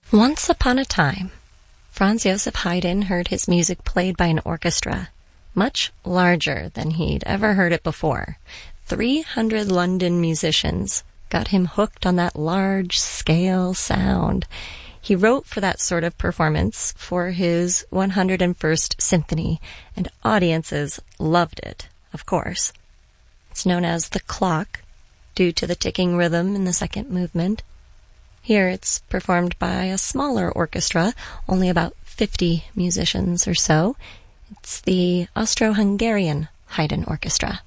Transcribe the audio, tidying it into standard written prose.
Once upon a time, Franz Joseph Haydn heard his music played by an orchestra, much larger than he'd ever heard it before. 300 London musicians got him hooked on that large-scale sound. He wrote for that sort of performance for his 101st Symphony, and audiences loved it, of course. It's known as the clock, due to the ticking rhythm in the second movement. Here it's performed by a smaller orchestra, only about 50 musicians or so. It's the Austro-Hungarian Haydn Orchestra.